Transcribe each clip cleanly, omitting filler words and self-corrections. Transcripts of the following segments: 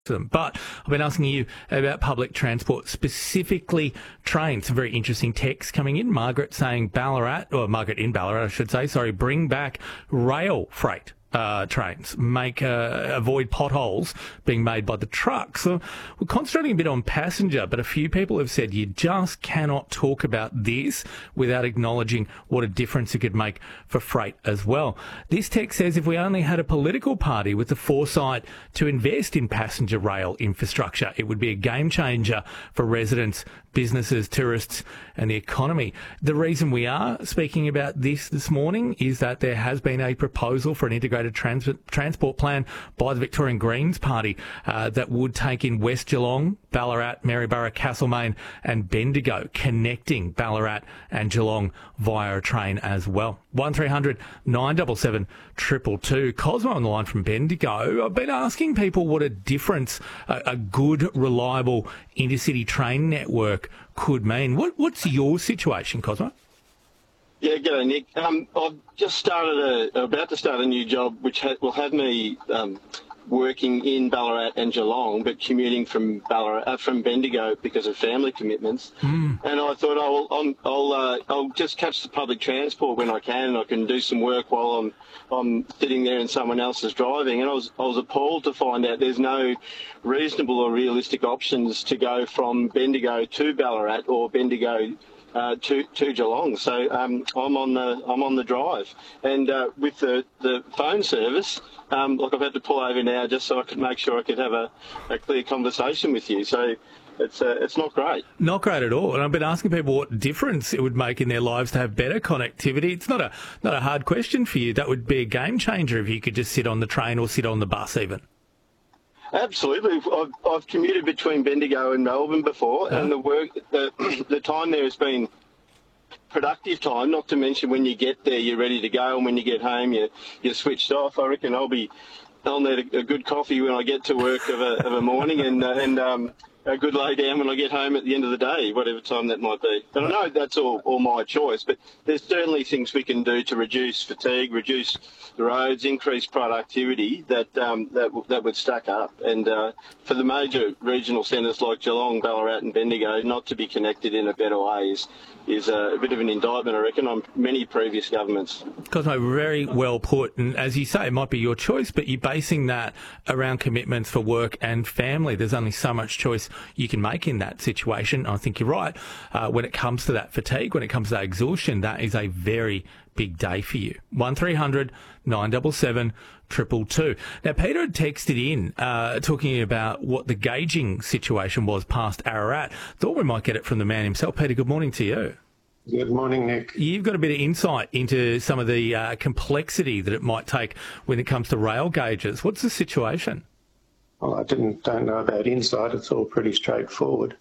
them. But I've been asking you about public transport, specifically trains. Some very interesting texts coming in. Margaret saying Margaret in Ballarat, I should say, bring back rail freight. Trains, avoid potholes being made by the trucks. So we're concentrating a bit on passenger, but a few people have said you just cannot talk about this without acknowledging what a difference it could make for freight as well. This text says if we only had a political party with the foresight to invest in passenger rail infrastructure, it would be a game changer for residents, businesses, tourists and the economy. The reason we are speaking about this morning is that there has been a proposal for an integrated transport plan by the Victorian Greens Party that would take in West Geelong, Ballarat, Maryborough, Castlemaine and Bendigo, connecting Ballarat and Geelong via a train as well. 1300 977 222. Cosmo on the line from Bendigo. I've been asking people what a difference a good, reliable intercity train network could mean. What's your situation, Cosmo? Yeah, g'day, Nick. I've just about to start a new job, which will have me working in Ballarat and Geelong, but commuting from Bendigo because of family commitments. And I thought I'll just catch the public transport when I can, and I can do some work while I'm sitting there and someone else is driving. And I was appalled to find out there's no reasonable or realistic options to go from Bendigo to Ballarat or Bendigo to Geelong. So I'm on the drive, and with the phone service, I've had to pull over now just so I could make sure I could have a clear conversation with you. So it's not great. Not great at all. And I've been asking people what difference it would make in their lives to have better connectivity. It's not a hard question for you. That would be a game changer if you could just sit on the train or sit on the bus even. Absolutely. I've commuted between Bendigo and Melbourne before, and the time there has been productive time, not to mention when you get there you're ready to go, and when you get home you're switched off. I reckon I'll need a good coffee when I get to work of a morning, and a good lay down when I get home at the end of the day, whatever time that might be. But I know that's all my choice, but there's certainly things we can do to reduce fatigue, reduce the roads, increase productivity that would stack up. And for the major regional centres like Geelong, Ballarat and Bendigo not to be connected in a better way is a bit of an indictment, I reckon, on many previous governments. Cosmo, very well put. And as you say, it might be your choice, but you're basing that around commitments for work and family. There's only so much choice you can make in that situation. I think you're right. When it comes to that fatigue, when it comes to that exhaustion, that is a very big day for you. 1300 977 222. Now, Peter had texted in talking about what the gauging situation was past Ararat. Thought we might get it from the man himself. Peter, good morning to you. Good morning, Nick. You've got a bit of insight into some of the complexity that it might take when it comes to rail gauges. What's the situation? Well, I don't know about insight. It's all pretty straightforward.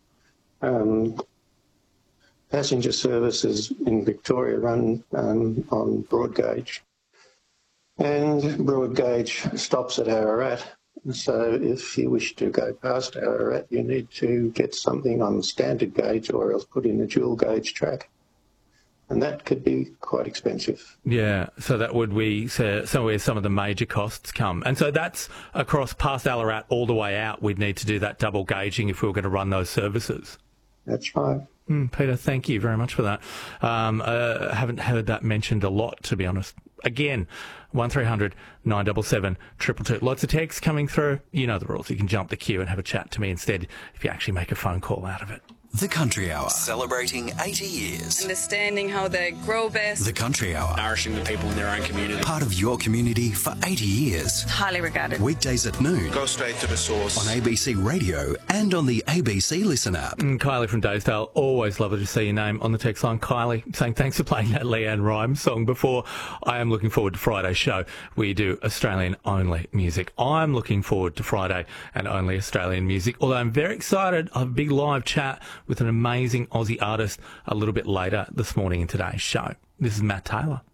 Passenger services in Victoria run on broad gauge, and broad gauge stops at Ararat. So if you wish to go past Ararat, you need to get something on standard gauge or else put in a dual gauge track. And that could be quite expensive. Yeah, so that would be somewhere some of the major costs come. And so that's across past Ararat all the way out. We'd need to do that double gauging if we were going to run those services. That's right. Peter, thank you very much for that. I haven't heard that mentioned a lot, to be honest. Again, 1300 977 222. Lots of texts coming through. You know the rules. You can jump the queue and have a chat to me instead if you actually make a phone call out of it. The Country Hour, celebrating 80 years. Understanding how they grow best. The Country Hour, nourishing the people in their own community. Part of your community for 80 years. Highly regarded. Weekdays at noon. Go straight to the source. On ABC Radio and on the ABC Listen app. Kylie from Daysdale, always lovely to see your name on the text line. Kylie saying thanks for playing that Leanne Rimes song before. I am looking forward to Friday's show where you do Australian-only music. I'm looking forward to Friday and only Australian music, although I'm very excited. I have a big live chat with an amazing Aussie artist a little bit later this morning in today's show. This is Matt Taylor.